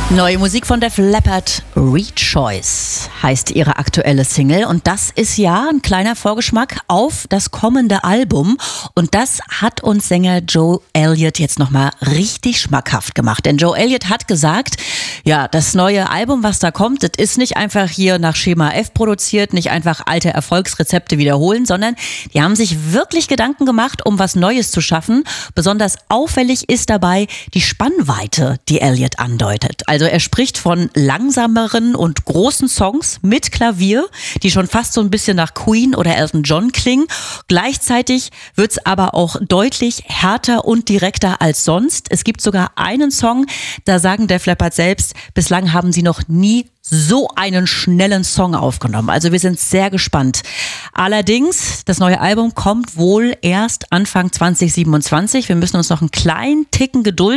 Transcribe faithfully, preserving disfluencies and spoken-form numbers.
Neue Musik von Def Leppard, Rejoice heißt ihre aktuelle Single und das ist ja ein kleiner Vorgeschmack auf das kommende Album und das hat uns Sänger Joe Elliott jetzt nochmal richtig schmackhaft gemacht, denn Joe Elliott hat gesagt, ja, das neue Album, was da kommt, das ist nicht einfach hier nach Schema F produziert, nicht einfach alte Erfolgsrezepte wiederholen, sondern die haben sich wirklich Gedanken gemacht, um was Neues zu schaffen. Besonders auffällig ist dabei die Spannweite, die Elliott andeutet. Also er spricht von langsameren und großen Songs mit Klavier, die schon fast so ein bisschen nach Queen oder Elton John klingen. Gleichzeitig wird's aber auch deutlich härter und direkter als sonst. Es gibt sogar einen Song, da sagen Def Leppard selbst, bislang haben sie noch nie so einen schnellen Song aufgenommen. Also wir sind sehr gespannt. Allerdings, das neue Album kommt wohl erst Anfang zwanzig siebenundzwanzig. Wir müssen uns noch einen kleinen Ticken gedulden.